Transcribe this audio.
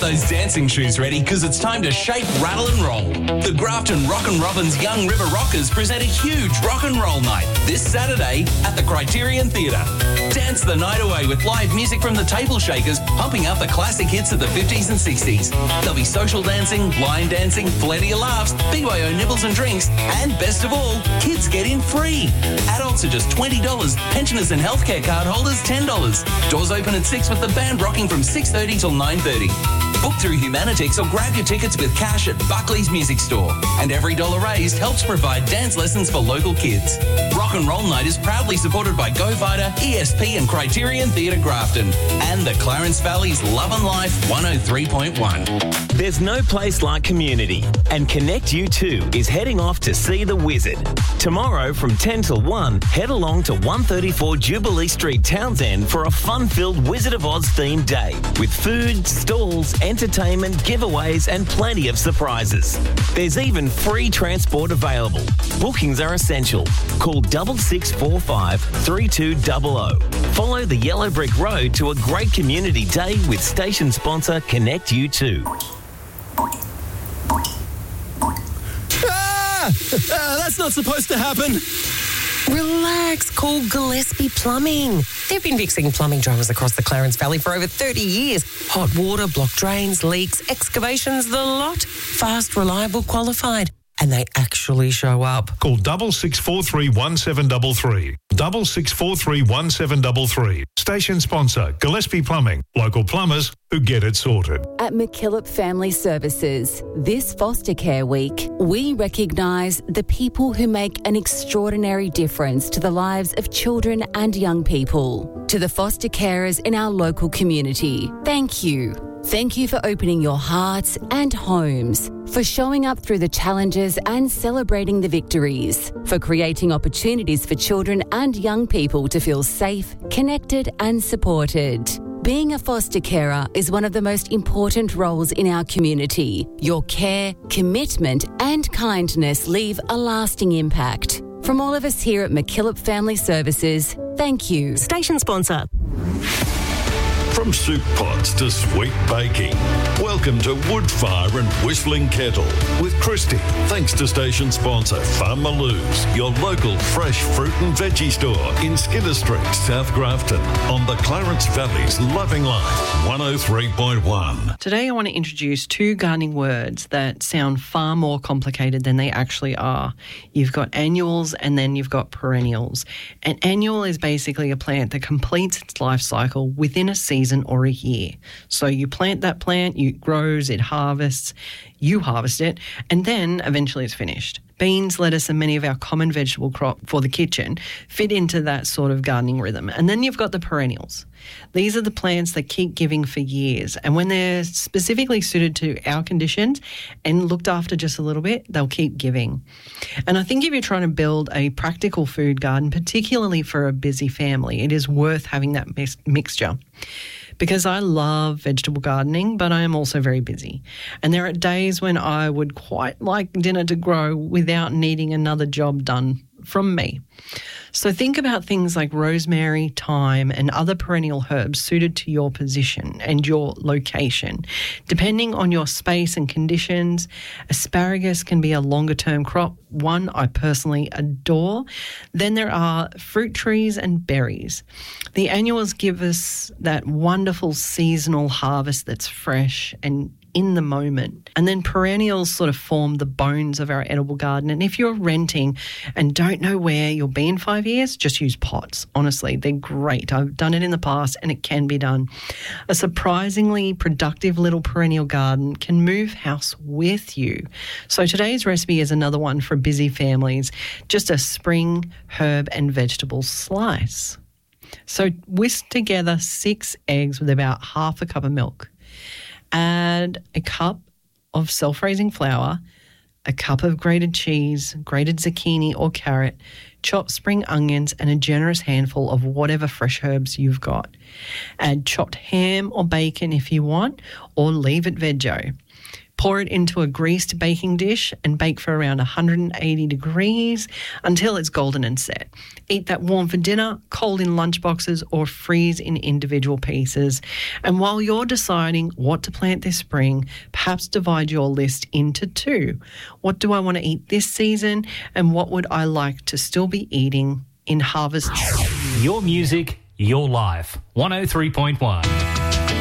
those dancing shoes ready because it's time to shake, rattle and roll. The Grafton Rockin' Robins Young River Rockers present a huge rock and roll night this Saturday at the Criterion Theatre. Dance the night away with live music from the Table Shakers, pumping up the classic hits of the 50s and 60s. There'll be social dancing, line dancing, plenty of laughs, BYO nibbles and drinks, and best of all, kids get in free. Adults are just $20, pensioners and healthcare card holders $10. Doors open at 6 with the band rocking from 6:30 till 9:30. Book through Humanitix or grab your tickets with cash at Buckley's Music Store. And every dollar raised helps provide dance lessons for local kids. Rock and Roll Night is proudly supported by Go Fighter, ESP and Criterion Theatre Grafton and the Clarence Valley's Love and Life 103.1. There's no place like community, and Connect U2 is heading off to see the Wizard. Tomorrow from 10 till 1, head along to 134 Jubilee Street, Townsend for a fun-filled Wizard of Oz themed day with food, stalls, entertainment, giveaways and plenty of surprises. There's even free transport available. Bookings are essential. Call 6645 3200. Follow the Yellow Brick Road to a great community day with station sponsor Connect U2. That's not supposed to happen. Relax, call Gillespie Plumbing. They've been fixing plumbing dramas across the Clarence Valley for over 30 years. Hot water, blocked drains, leaks, excavations, the lot. Fast, reliable, qualified. And they actually show up. Call 6643 1733. 6643 1733. Station sponsor, Gillespie Plumbing. Local plumbers who get it sorted. At McKillop Family Services, this Foster Care Week, we recognise the people who make an extraordinary difference to the lives of children and young people. To the foster carers in our local community, thank you. Thank you for opening your hearts and homes, for showing up through the challenges and celebrating the victories, for creating opportunities for children and young people to feel safe, connected and supported. Being a foster carer is one of the most important roles in our community. Your care, commitment and kindness leave a lasting impact. From all of us here at McKillop Family Services, thank you. Station sponsor. From soup pots to sweet baking, welcome to Woodfire and Whistling Kettle with Christy. Thanks to station sponsor Farm Maloo's, your local fresh fruit and veggie store in Skinner Street, South Grafton, on the Clarence Valley's Loving Life 103.1. Today I want to introduce two gardening words that sound far more complicated than they actually are. You've got annuals and then you've got perennials. An annual is basically a plant that completes its life cycle within a season or a year. So you plant that plant, it grows, it harvests, you harvest it, and then eventually it's finished. Beans, lettuce, and many of our common vegetable crop for the kitchen fit into that sort of gardening rhythm. And then you've got the perennials. These are the plants that keep giving for years. And when they're specifically suited to our conditions and looked after just a little bit, they'll keep giving. And I think if you're trying to build a practical food garden, particularly for a busy family, it is worth having that mixture. Because I love vegetable gardening, but I am also very busy. And there are days when I would quite like dinner to grow without needing another job done from me. So think about things like rosemary, thyme, and other perennial herbs suited to your position and your location. Depending on your space and conditions, asparagus can be a longer-term crop, one I personally adore. Then there are fruit trees and berries. The annuals give us that wonderful seasonal harvest that's fresh and in the moment. And then perennials sort of form the bones of our edible garden. And if you're renting and don't know where you'll be in 5 years, just use pots. Honestly, they're great. I've done it in the past and it can be done. A surprisingly productive little perennial garden can move house with you. So today's recipe is another one for busy families, just a spring herb and vegetable slice. So whisk together 6 eggs with about half a cup of milk. Add a cup of self-raising flour, a cup of grated cheese, grated zucchini or carrot, chopped spring onions, and a generous handful of whatever fresh herbs you've got. Add chopped ham or bacon if you want, or leave it veggie. Pour it into a greased baking dish and bake for around 180 degrees until it's golden and set. Eat that warm for dinner, cold in lunchboxes, or freeze in individual pieces. And while you're deciding what to plant this spring, perhaps divide your list into two. What do I want to eat this season, and what would I like to still be eating in harvest? Your music, your life. 103.1.